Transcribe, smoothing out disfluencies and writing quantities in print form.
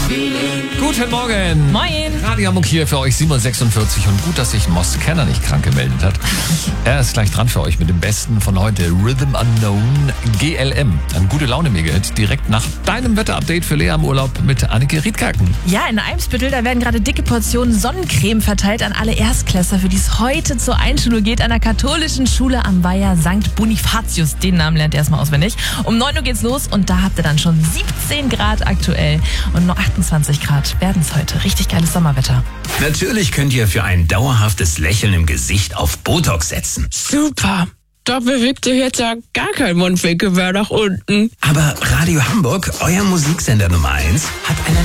Guten Morgen. Moin. Radio Hamburg hier für euch 7.46 Uhr und gut, dass sich Moss Kenner nicht krank gemeldet hat. Er ist gleich dran für euch mit dem Besten von heute, Rhythm Unknown GLM. Ein gute Laune Mega-Hit direkt nach deinem Wetterupdate für Lea im Urlaub mit Anneke Riedkaken. Ja, in Eimsbüttel, da werden gerade dicke Portionen Sonnencreme verteilt an alle Erstklässler, für die es heute zur Einschulung geht an der katholischen Schule am Weiher St. Bonifatius. Den Namen lernt ihr erstmal auswendig. Um 9 Uhr geht's los und da habt ihr dann schon 17 Grad aktuell und nur 28 Grad werden es heute. Richtig geiles Sommerwetter. Natürlich könnt ihr für ein dauerhaftes Lächeln im Gesicht auf Botox setzen. Super. Da bewegt sich jetzt ja gar kein Mundwinkel mehr nach unten. Aber Radio Hamburg, euer Musiksender Nummer 1, hat einen